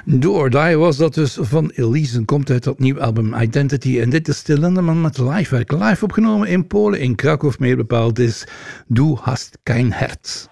Do or Die was dat dus van Elise en komt uit dat nieuwe album Identity. En dit is de Lindemann met live werk. Live opgenomen in Polen, in Krakow meer bepaald is Du hast kein Herz.